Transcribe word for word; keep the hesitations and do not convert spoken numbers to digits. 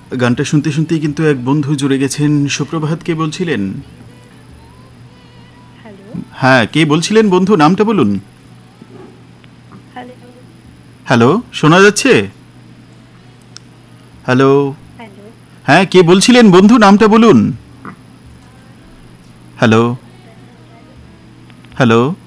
গানটা শুনতে শুনতেই কিন্তু এক বন্ধু জুড়ে গেছেন। সুপ্রভাত, কে বলছিলেন? হ্যালো। হ্যাঁ, কে বলছিলেন বন্ধু, নামটা বলুন। হ্যালো। হ্যালো, শোনা যাচ্ছে? হ্যালো। হ্যালো। হ্যাঁ, কে বলছিলেন বন্ধু, নামটা বলুন। হ্যালো। হ্যালো।